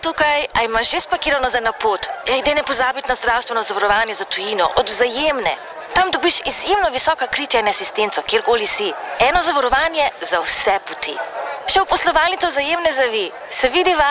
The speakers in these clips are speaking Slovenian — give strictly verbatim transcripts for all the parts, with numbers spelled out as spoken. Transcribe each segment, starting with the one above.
tukaj, a imaš že spakirano za na pot? Ej, daj ne pozabiti na zdravstveno zavarovanje za tujino, od Vzajemne. Tam dobiš izjemno visoka kritja in asistenco, kjerkoli si. Eno zavarovanje za vse poti. Še v poslovalnico Vzajemne zavi. Se vidiva?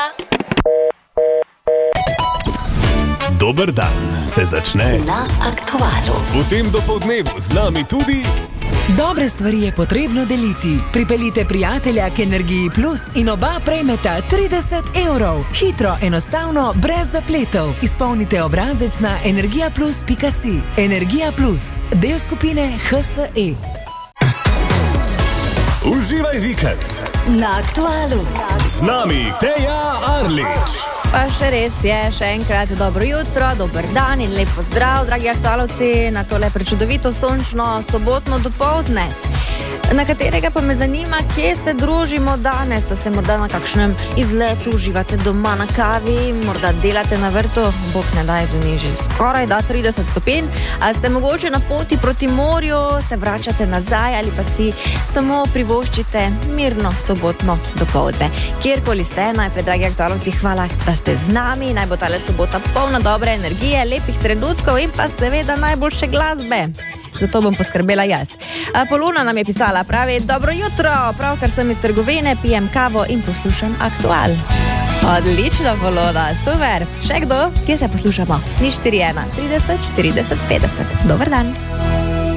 Dober dan se začne na Aktualu. V tem dopoldnevu z nami tudi... Dobre stvari je potrebno deliti. Pripeljite prijatelja k Energiji Plus in oba prejmeta trideset evrov. Hitro, enostavno, brez zapletov. Izpolnite obrazec na energija plus pika si. Energija Plus, del skupine H S E. Uživaj vikend Na Aktualu. z nami Teja Arlič. Pa še res je, še enkrat dobro jutro, dober dan in lep pozdrav, dragi aktualovci, na tole prečudovito sončno sobotno dopoldne, na katerega pa me zanima, kje se družimo danes. Da se morda na kakšnem izletu uživate doma na kavi, morda delate na vrtu, bog ne daj, da ni že skoraj da trideset stopinj, ali ste mogoče na poti proti morju, se vračate nazaj ali pa si samo privoščite mirno sobotno dopoldne. Kjerkoli ste, najprej, dragi aktualovci, hvala, da ste z nami, naj bo tale sobota polna dobre energije, lepih trenutkov in pa seveda najboljše glasbe. Zato bom poskrbela jaz. Polona nam je pisala, pravi, dobro jutro, pravkar sem iz trgovine, pijem kavo in poslušam Aktual. Odlično, Polona, super. Še kdo? Kje se poslušamo? Nič štiri ena trideset štirideset petdeset. Dober dan.